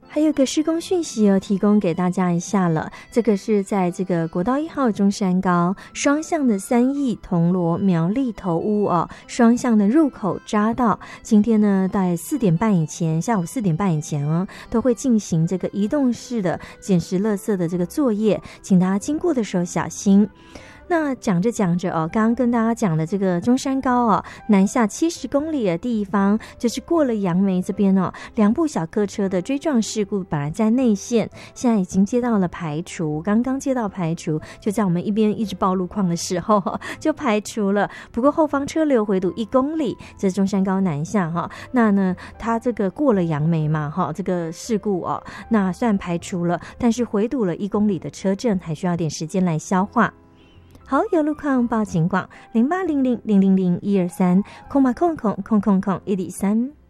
还有个施工讯息哦，提供给大家一下了。这个是在这个国道1号中山高双向的3义铜锣苗栗头屋哦，双向的入口匝道，今天呢在4点半以前，下午4点半以前哦，都会进行这个移动式的捡拾垃圾的这个作业，请大家经过的时候小心。那讲着讲着哦，刚刚跟大家讲的这个中山高哦，南下70公里的地方，就是过了杨梅这边哦，2部小客车的追撞事故，本来在内线，现在已经接到了排除，刚刚接到排除，就在我们一边一直报路况的时候就排除了。不过后方车流回堵1公里，这是中山高南下哈。那呢，它这个过了杨梅嘛哈，这个事故哦，那虽然排除了，但是回堵了1公里的车阵，还需要点时间来消化。好，有路况报警广0800000123，空123。